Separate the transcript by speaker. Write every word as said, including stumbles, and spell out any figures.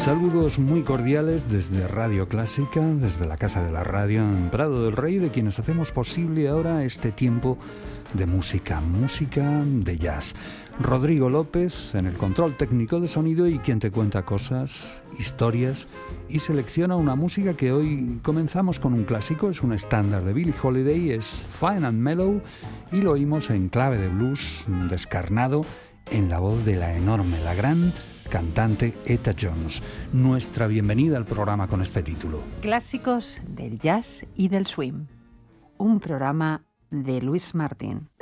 Speaker 1: Saludos muy cordiales desde Radio Clásica, desde la Casa de la Radio en Prado del Rey, de quienes hacemos posible ahora este tiempo de música, música de jazz. Rodrigo López en el control técnico de sonido y quien te cuenta cosas, historias y selecciona una música que hoy comenzamos con un clásico, es un estándar de Billie Holiday, es Fine and Mellow y lo oímos en clave de blues descarnado en la voz de la enorme, la gran cantante Etta Jones. Nuestra bienvenida al programa con este título.
Speaker 2: Clásicos del jazz y del swing. Un programa de Luis Martín.